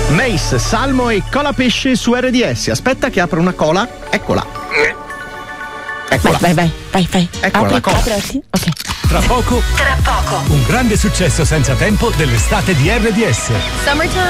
Mace, salmo e cola pesce su RDS. Aspetta che apro una cola. Eccola. Eccola. Vai. Eccola la cola. Apri. Ok. Tra poco, un grande successo senza tempo dell'estate di RDS. Summertime.